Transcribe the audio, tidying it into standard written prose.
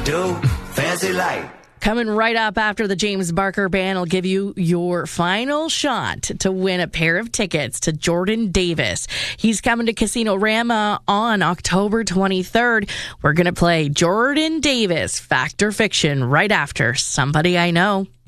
do, fancy like. Coming right up after the James Barker Band will give you your final shot to win a pair of tickets to Jordan Davis. He's coming to Casino Rama on October 23rd. We're going to play Jordan Davis, Fact or Fiction, right after Somebody I Know.